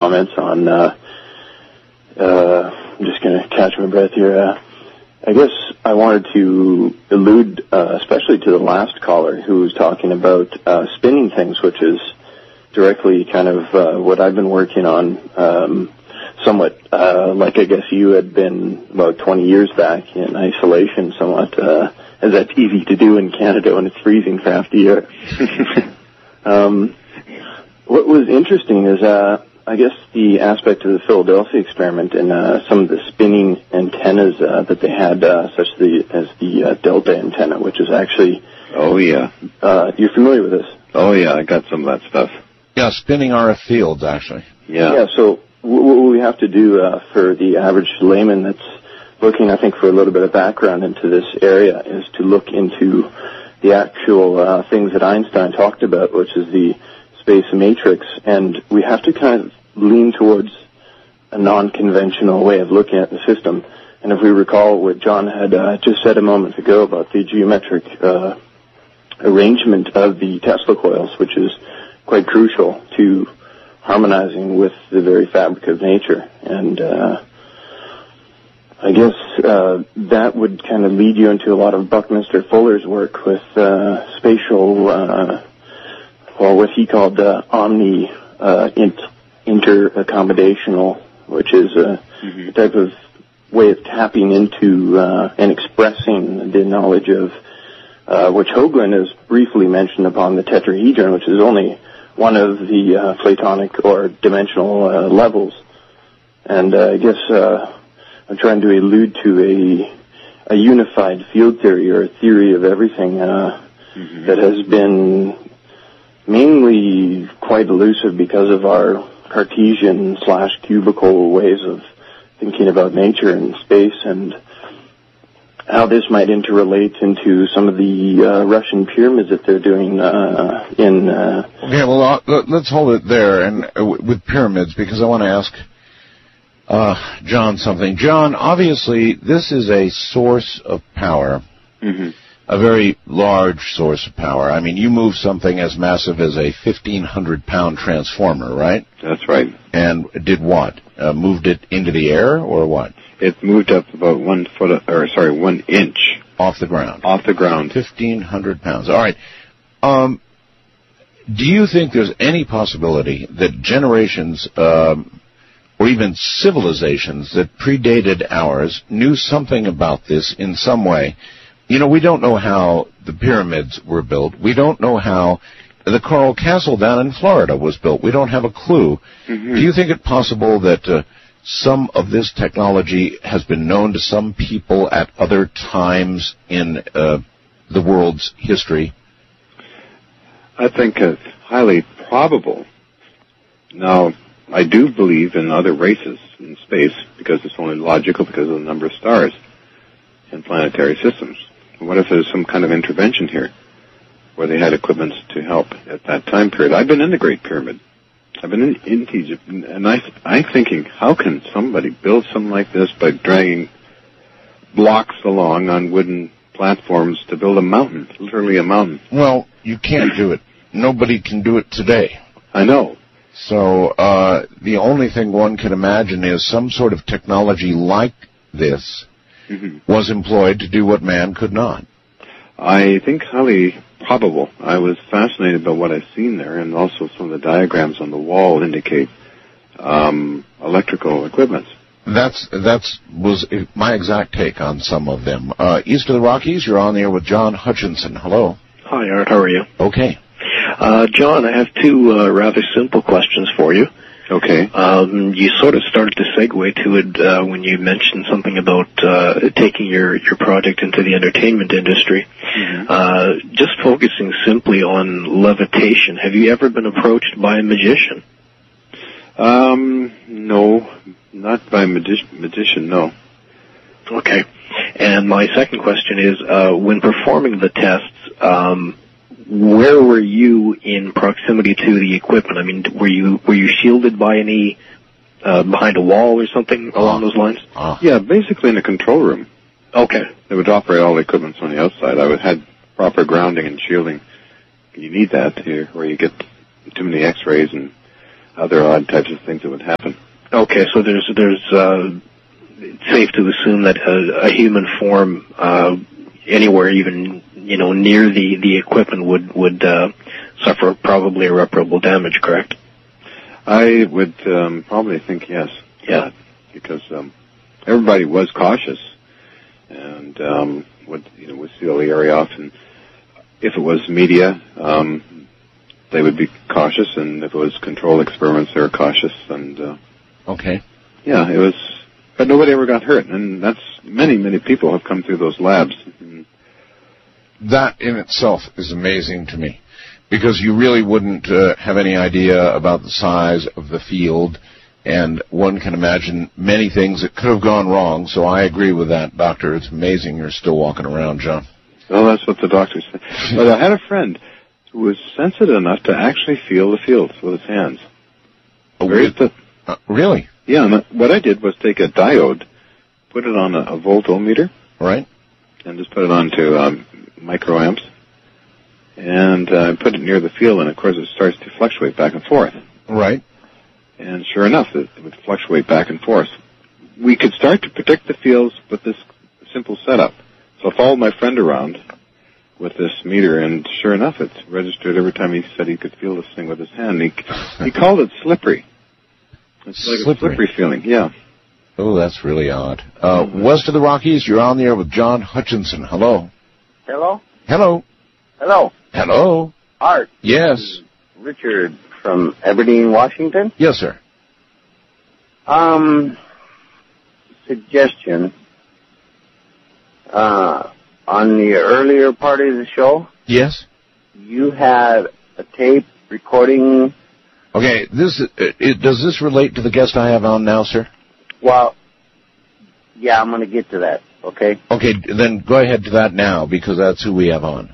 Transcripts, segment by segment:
comments on, I'm just going to catch my breath here. I guess I wanted to allude especially to the last caller who was talking about spinning things, which is directly kind of what I've been working on, somewhat like I guess you had been about 20 years back in isolation somewhat, as that's easy to do in Canada when it's freezing for half the year. What was interesting is I guess the aspect of the Philadelphia experiment and some of the spinning antennas that they had, such as the Delta antenna, which is actually... Oh, yeah. You're familiar with this? Oh, yeah, I got some of that stuff. Yeah, spinning RF fields, actually. Yeah. Yeah, so what we have to do for the average layman that's looking, I think, for a little bit of background into this area is to look into the actual things that Einstein talked about, which is the space matrix, and we have to kind of lean towards a non-conventional way of looking at the system. And if we recall what John had just said a moment ago about the geometric arrangement of the Tesla coils, which is quite crucial to harmonizing with the very fabric of nature. And I guess that would kind of lead you into a lot of Buckminster Fuller's work with spatial, what he called interaccommodational, which is a type of way of tapping into and expressing the knowledge of which Hoagland has briefly mentioned upon the tetrahedron, which is only one of the Platonic or dimensional levels. And I guess I'm trying to allude to a unified field theory or a theory of everything that has been mainly quite elusive because of our Cartesian/cubical ways of thinking about nature and space, and how this might interrelate into some of the Russian pyramids that they're doing in... Okay, well, let's hold it there and with pyramids, because I want to ask John something. John, obviously, this is a source of power, a very large source of power. I mean, you move something as massive as a 1,500-pound transformer, right? That's right. And did what? Moved it into the air, or what? It moved up about 1 inch. Off the ground. Off the ground. 1,500 pounds. All right. Do you think there's any possibility that generations, or even civilizations that predated ours, knew something about this in some way? You know, we don't know how the pyramids were built. We don't know how the Coral Castle down in Florida was built. We don't have a clue. Do you think it possible that some of this technology has been known to some people at other times in the world's history? I think it's highly probable. Now, I do believe in other races in space because it's only logical because of the number of stars in planetary systems. What if there's some kind of intervention here where they had equipment to help at that time period? I've been in the Great Pyramid. I've been in Egypt, and I'm thinking, how can somebody build something like this by dragging blocks along on wooden platforms to build a mountain, literally a mountain? Well, you can't do it. Nobody can do it today. I know. So the only thing one can imagine is some sort of technology like this was employed to do what man could not. I think highly probable. I was fascinated by what I've seen there, and also some of the diagrams on the wall indicate electrical equipment. That was my exact take on some of them. East of the Rockies, you're on the air with John Hutchinson. Hello. Hi, Art. How are you? Okay. John, I have two rather simple questions for you. Okay. You sort of started to segue to it when you mentioned something about taking your project into the entertainment industry. Just focusing simply on levitation, have you ever been approached by a magician? No, not by a magician, no. Okay. And my second question is, when performing the tests, where were you in proximity to the equipment? I mean, were you shielded by any behind a wall or something along those lines? Yeah, basically in a control room. Okay. They would operate all the equipment on the outside. I had proper grounding and shielding. You need that here, where you get too many X-rays, and other odd types of things that would happen. Okay, so there's it's safe to assume that a human form anywhere, even near the equipment, would suffer probably irreparable damage. Correct? I would probably think yes. Yeah. Because everybody was cautious and would seal the area off, and if it was media, they would be cautious, and if it was controlled experiments, they were cautious, and okay. Yeah, it was, but nobody ever got hurt, and that's many people have come through those labs. That in itself is amazing to me, because you really wouldn't have any idea about the size of the field, and one can imagine many things that could have gone wrong. So I agree with that, Doctor. It's amazing you're still walking around, John. Well, that's what the doctor said. But I had a friend who was sensitive enough to actually feel the fields with his hands. Really? Yeah, and what I did was take a diode, put it on a voltometer. Right. And just put it onto microamps, and put it near the field, and of course it starts to fluctuate back and forth. Right. And sure enough, it would fluctuate back and forth. We could start to predict the fields with this simple setup. So I followed my friend around with this meter, and sure enough, it registered every time he said he could feel this thing with his hand. He called it slippery. It's like a slippery feeling, yeah. Oh, that's really odd. West of the Rockies, you're on the air with John Hutchinson. Hello. Hello? Hello. Hello. Hello. Art. Yes. Richard from Aberdeen, Washington. Yes, sir. Suggestion. On the earlier part of the show. Yes. You had a tape recording. Okay, does this relate to the guest I have on now, sir? Well, yeah, I'm going to get to that, okay? Okay, then go ahead to that now, because that's who we have on.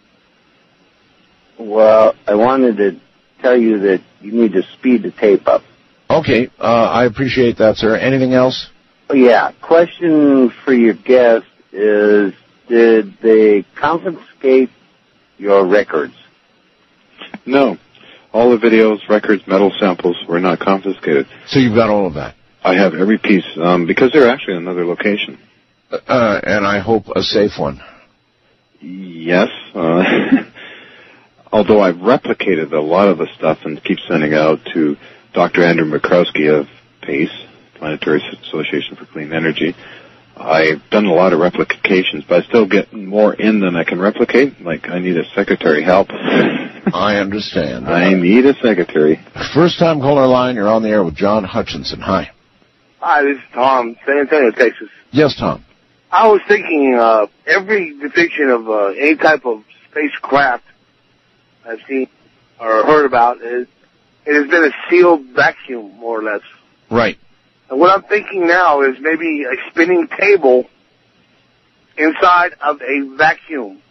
Well, I wanted to tell you that you need to speed the tape up. Okay, I appreciate that, sir. Anything else? Yeah, question for your guest is, did they confiscate your records? No. All the videos, records, metal samples were not confiscated. So you've got all of that? I have every piece, because they're actually in another location. And I hope a safe one. Yes. Although I've replicated a lot of the stuff and keep sending it out to Dr. Andrew Murkowski of PACE, Planetary Association for Clean Energy. I've done a lot of replications, but I still get more in than I can replicate. Like, I need a secretary help. I understand. I need a secretary. First time caller line, you're on the air with John Hutchinson. Hi. Hi, this is Tom, San Antonio, Texas. Yes, Tom. I was thinking every depiction of any type of spacecraft I've seen or heard about, it has been a sealed vacuum, more or less. Right. And what I'm thinking now is maybe a spinning table inside of a vacuum.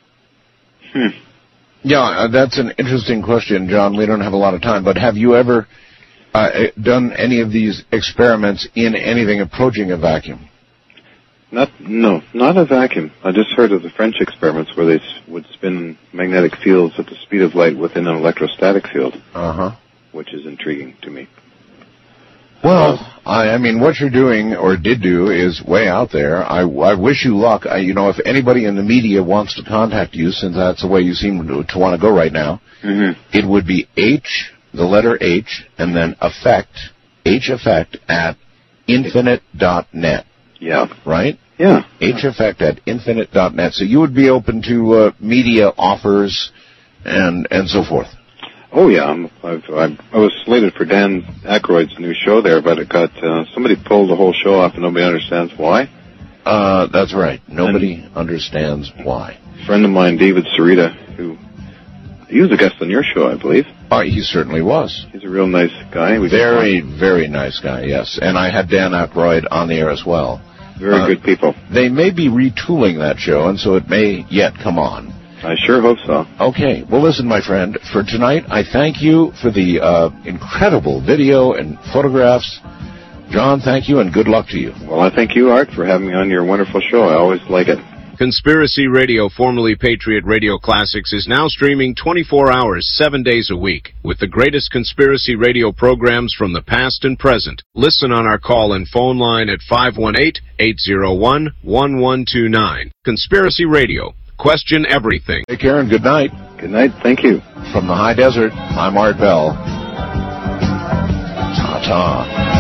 Yeah, that's an interesting question, John. We don't have a lot of time, but have you ever done any of these experiments in anything approaching a vacuum? No, not a vacuum. I just heard of the French experiments where they would spin magnetic fields at the speed of light within an electrostatic field, which is intriguing to me. Well, I mean, what you're doing or did do is way out there. I wish you luck. If anybody in the media wants to contact you, since that's the way you seem to want to go right now, it would be the letter H, and then effect at infinite.net. Yeah. Right? Yeah. Heffect at infinite.net. So you would be open to media offers and so forth. Oh, yeah. I was slated for Dan Aykroyd's new show there, but it got, somebody pulled the whole show off and nobody understands why. That's right. Nobody understands why. A friend of mine, David Sarita, he was a guest on your show, I believe. He certainly was. He's a real nice guy. Very, very nice guy, yes. And I had Dan Aykroyd on the air as well. Very good people. They may be retooling that show, and so it may yet come on. I sure hope so. Okay. Well, listen, my friend, for tonight, I thank you for the incredible video and photographs. John, thank you, and good luck to you. Well, I thank you, Art, for having me on your wonderful show. I always like it. Conspiracy Radio, formerly Patriot Radio Classics, is now streaming 24 hours, 7 days a week, with the greatest conspiracy radio programs from the past and present. Listen on our call and phone line at 518-801-1129. Conspiracy Radio. Question everything. Take care and good night. Good night. Thank you. From the high desert, I'm Art Bell. Ta-ta.